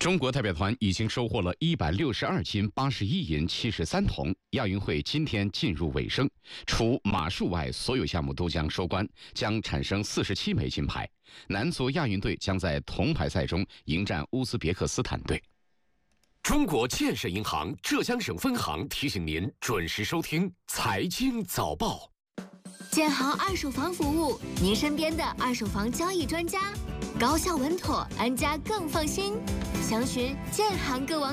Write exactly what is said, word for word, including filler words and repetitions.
中国代表团已经收获了一百六十二金、八十一银、七十三铜。亚运会今天进入尾声，除马术外，所有项目都将收官，将产生四十七枚金牌。男足亚运队将在铜牌赛中迎战乌兹别克斯坦队。 中国建设银行浙江省分行提醒您准时收听财经早报。 建行二手房服务，您身边的二手房交易专家，高效稳妥，安家更放心。详询建行各网。